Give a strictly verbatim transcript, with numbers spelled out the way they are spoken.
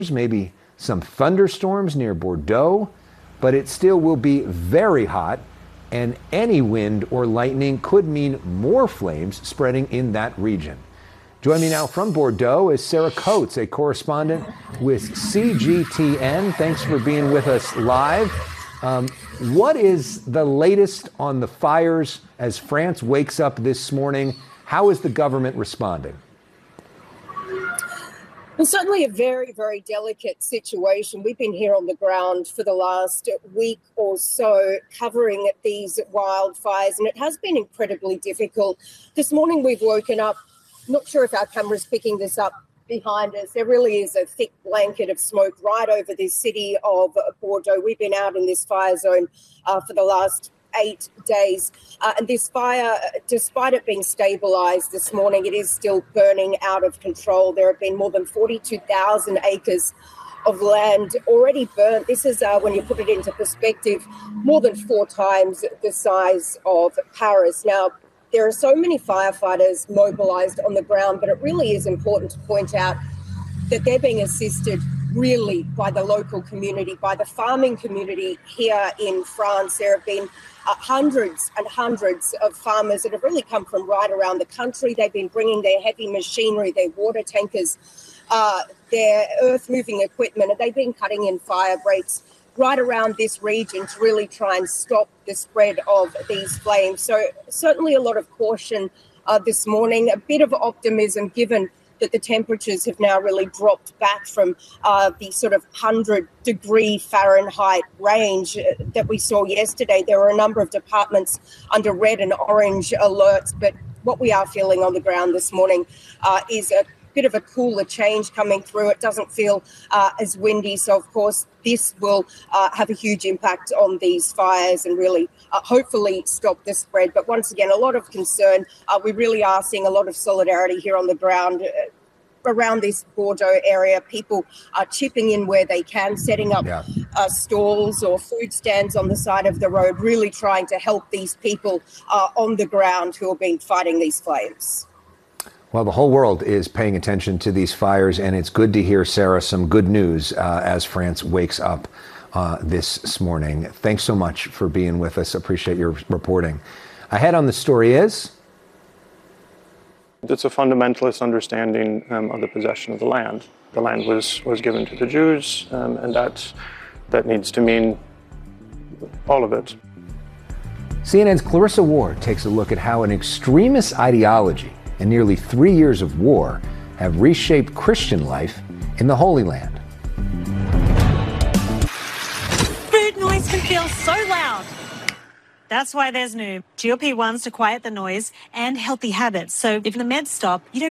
maybe some thunderstorms near Bordeaux, but it still will be very hot, and any wind or lightning could mean more flames spreading in that region. Join me now from Bordeaux is Sarah Coates, a correspondent with C G T N. Thanks for being with us live. Um, what is the latest on the fires as France wakes up this morning? How is the government responding? Well, certainly a very, very delicate situation. We've been here on the ground for the last week or so covering these wildfires, and it has been incredibly difficult. This morning we've woken up, not sure if our camera's picking this up behind us. There really is a thick blanket of smoke right over this city of Bordeaux. We've been out in this fire zone uh, for the last eight days. Uh, and this fire, despite it being stabilized this morning, it is still burning out of control. There have been more than forty-two thousand acres of land already burnt. This is, uh, when you put it into perspective, more than four times the size of Paris. Now, there are so many firefighters mobilized on the ground, but it really is important to point out that they're being assisted really by the local community, by the farming community here in France. There have been uh, hundreds and hundreds of farmers that have really come from right around the country. They've been bringing their heavy machinery, their water tankers, uh, their earth-moving equipment, and they've been cutting in fire breaks right around this region to really try and stop the spread of these flames. So certainly a lot of caution uh, this morning, a bit of optimism given that the temperatures have now really dropped back from uh, the sort of one hundred degree Fahrenheit range that we saw yesterday. There were a number of departments under red and orange alerts, but what we are feeling on the ground this morning uh, is a bit of a cooler change coming through. It doesn't feel uh, as windy. So, of course, this will uh, have a huge impact on these fires and really uh, hopefully stop the spread. But once again, a lot of concern. Uh, we really are seeing a lot of solidarity here on the ground uh, around this Bordeaux area. People are chipping in where they can, setting up yeah. uh, stalls or food stands on the side of the road, really trying to help these people uh, on the ground who have been fighting these flames. Well, the whole world is paying attention to these fires, and it's good to hear, Sarah, some good news uh, as France wakes up uh, this morning. Thanks so much for being with us. Appreciate your reporting. Ahead on the story is... It's a fundamentalist understanding um, of the possession of the land. The land was, was given to the Jews, um, and that, that needs to mean all of it. C N N's Clarissa Ward takes a look at how an extremist ideology and nearly three years of war have reshaped Christian life in the Holy Land. Food noise can feel so loud. That's why there's new G L P ones to quiet the noise and healthy habits. So if the meds stop, you don't